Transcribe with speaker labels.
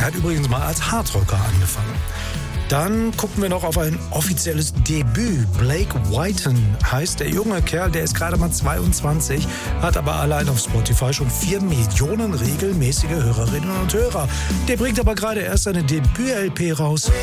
Speaker 1: Der hat übrigens mal als Hardrocker angefangen. Dann gucken wir noch auf ein offizielles Debüt. Blake Whiten heißt der junge Kerl, der ist gerade mal 22, hat aber allein auf Spotify schon 4 Millionen regelmäßige Hörerinnen und Hörer. Der bringt aber gerade erst seine Debüt-LP raus.